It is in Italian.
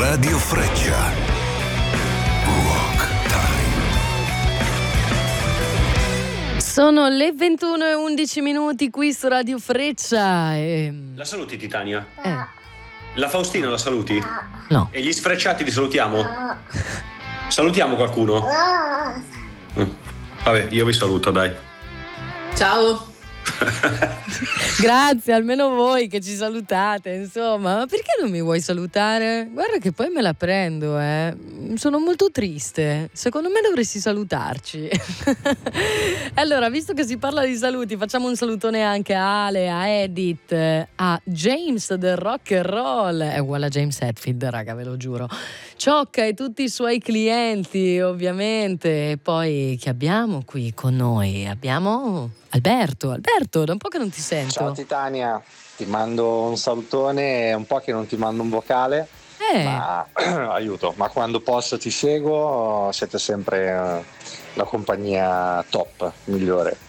Radio Freccia. Rock Time. Sono le 21:11 qui su Radio Freccia La saluti Titania? La Faustina la saluti? No. E gli sfrecciati li salutiamo? Salutiamo qualcuno? Vabbè, io vi saluto, dai. Ciao. Grazie, almeno voi che ci salutate, insomma. Ma perché non mi vuoi salutare? Guarda che poi me la prendo, sono molto triste. Secondo me dovresti salutarci. Allora, visto che si parla di saluti, facciamo un salutone anche a Ale, a Edith, a James del rock and roll. È uguale a James Hetfield, raga, ve lo giuro. Ciocca e tutti i suoi clienti, ovviamente. E poi chi abbiamo qui con noi? Abbiamo Alberto, da un po' che non ti sento. Ciao Titania, ti mando un salutone, è un po' che non ti mando un vocale, ma aiuto, ma quando posso ti seguo, siete sempre la compagnia top, migliore.